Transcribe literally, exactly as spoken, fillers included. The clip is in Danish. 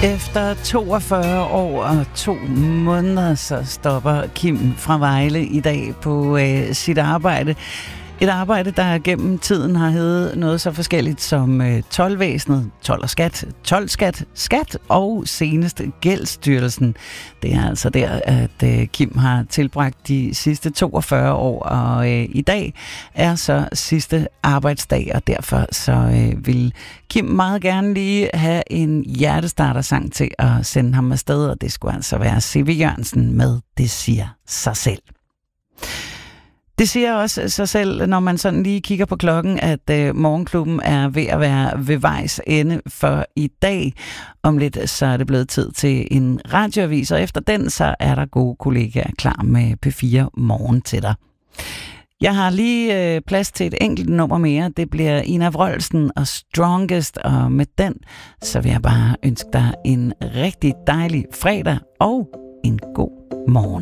Efter toogfyrre år og to måneder, så stopper Kim fra Vejle i dag på øh, sit arbejde. Et arbejde, der gennem tiden har heddet noget så forskelligt som øh, toldvæsenet, told og skat, toldskat, skat og senest Gældsstyrelsen. Det er altså der, at øh, Kim har tilbragt de sidste toogfyrre år, og øh, i dag er så sidste arbejdsdag, og derfor så øh, vil Kim meget gerne lige have en hjertestartersang til at sende ham afsted, og det skulle altså være C V Jørgensen med Det siger sig selv. Det siger også sig selv, når man sådan lige kigger på klokken, at øh, morgenklubben er ved at være ved vejs ende for i dag. Om lidt så er det blevet tid til en radioavis, og efter den så er der gode kollegaer klar med P fire Morgen til dig. Jeg har lige øh, plads til et enkelt nummer mere. Det bliver Ina Wroldsen og Strongest, og med den så vil jeg bare ønske dig en rigtig dejlig fredag og en god morgen.